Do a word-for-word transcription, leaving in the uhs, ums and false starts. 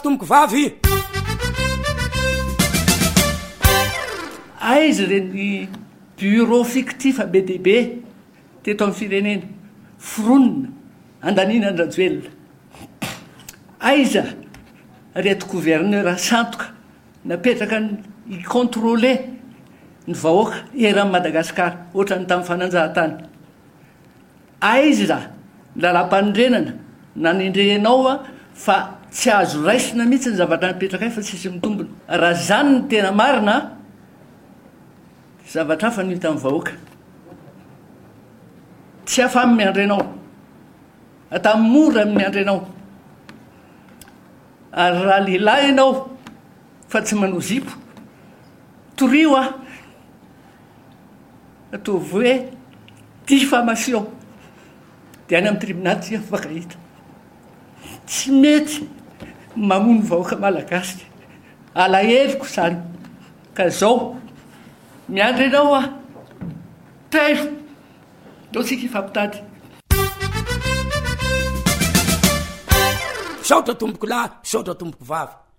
tomboko vavy aizy reny bureau fictif be dehibe teto amin'ny firenena foronina andanina andrajoelona aiza reto gouverneur santoka napetraka i contrôler ny vahoaka eran'ny Madagasikara ohatra ny tamin'ny fananjahantany aiza lalam-panondrenana nanendrehanao a fa tsy azo raisina mihitsy ny zavatra napetraka ay fa tsisy mitombona raha zany ny tena marina zavatra hafa no hita amin'ny vahoaka tsy afamy miandry anao atamin'ny mora miandry anao ary raha lehilahy ianao fa tsy manao zipo torio a ataovy hoe diffamation dia any amin'ny tribunal tsy afaka hita tsy mety mamono vahoaka malagasy alaheliko zany ka zao miandry anao a tairo dao tsika ifampitady saotra tomboko lahy saotra tomboko vavy